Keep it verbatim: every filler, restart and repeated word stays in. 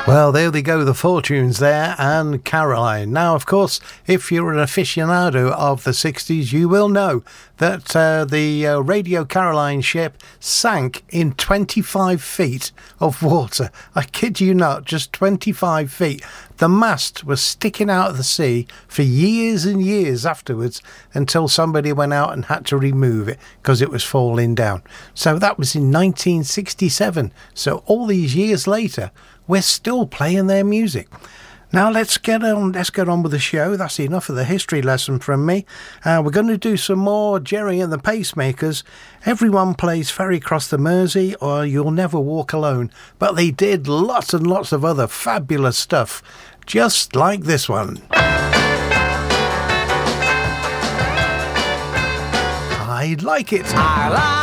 Well, there they go, the Fortunes there, and Caroline. Now, of course, if you're an aficionado of the sixties, you will know that uh, the uh, Radio Caroline ship sank in twenty-five feet of water. I kid you not, just twenty-five feet. The mast was sticking out of the sea for years and years afterwards until somebody went out and had to remove it because it was falling down. So that was in nineteen sixty-seven. So all these years later, we're still playing their music. Now let's get on. Let's get on with the show. That's enough of the history lesson from me. Uh, we're going to do some more Gerry and the Pacemakers. Everyone plays Ferry Cross the Mersey or You'll Never Walk Alone, but they did lots and lots of other fabulous stuff, just like this one. I like it. I like